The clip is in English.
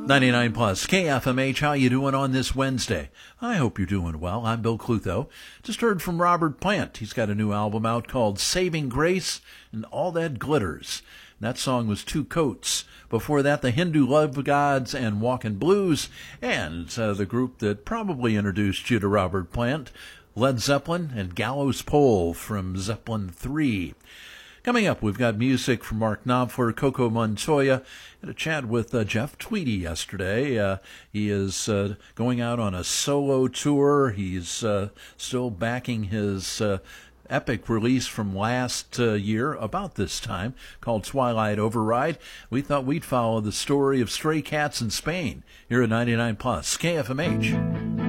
99 plus KFMH, how you doing on this Wednesday? I hope you're doing well. I'm Bill Clutho. Just heard from Robert Plant. He's got a new album out called Saving Grace and All That Glitters. And that song was Two Coats. Before that, the Hindu Love Gods and Walkin' Blues, and the group that probably introduced you to Robert Plant, Led Zeppelin and Gallows Pole from Zeppelin 3. Coming up, we've got music from Mark Knopfler, Coco Montoya. Had a chat with Jeff Tweedy yesterday. He is going out on a solo tour. He's still backing his epic release from last year, about this time, called Twilight Override. We thought we'd follow the story of Stray Cats in Spain here at 99 plus KFMH.